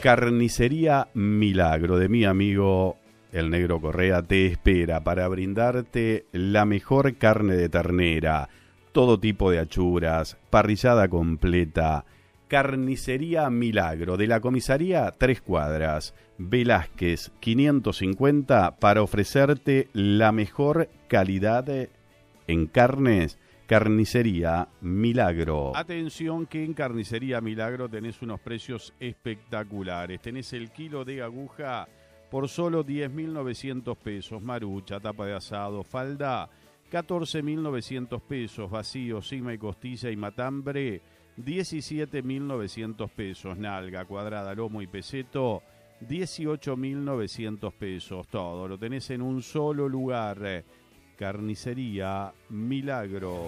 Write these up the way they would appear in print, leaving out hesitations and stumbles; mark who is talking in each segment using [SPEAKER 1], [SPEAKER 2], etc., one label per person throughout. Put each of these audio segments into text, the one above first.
[SPEAKER 1] Carnicería Milagro de mi amigo el Negro Correa te espera para brindarte la mejor carne de ternera, todo tipo de achuras, parrillada completa. Carnicería Milagro de la comisaría 3 Cuadras, Velázquez 550, para ofrecerte la mejor calidad en carnes. Carnicería Milagro. Atención que en Carnicería Milagro tenés unos precios espectaculares. Tenés el kilo de aguja por solo 10.900 pesos. Marucha, tapa de asado, falda, 14.900 pesos. Vacío, cima y costilla y matambre, 17.900 pesos. Nalga, cuadrada, lomo y peseto, 18.900 pesos. Todo lo tenés en un solo lugar. Carnicería Milagro.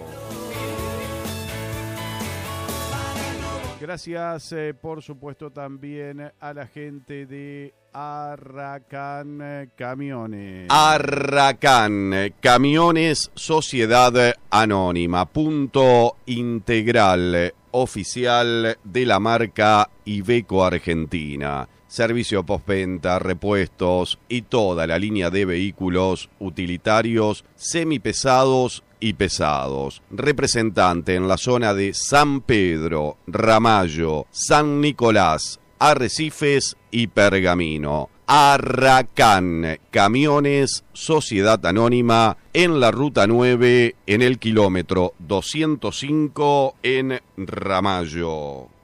[SPEAKER 1] Gracias, por supuesto, también a la gente de Arracán Camiones. Arracán Camiones, Sociedad Anónima, punto integral oficial de la marca Iveco Argentina. Servicio postventa, repuestos y toda la línea de vehículos utilitarios, semipesados y pesados. Representante en la zona de San Pedro, Ramallo, San Nicolás, Arrecifes y Pergamino. Arracán Camiones, Sociedad Anónima, en la Ruta 9, en el kilómetro 205 en Ramallo.